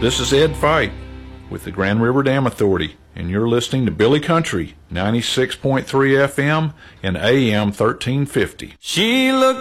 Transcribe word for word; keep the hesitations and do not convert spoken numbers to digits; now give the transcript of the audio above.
This is Ed Fight with the Grand River Dam Authority, and you're listening to Billy Country, ninety-six point three F M and A M thirteen fifty. She looked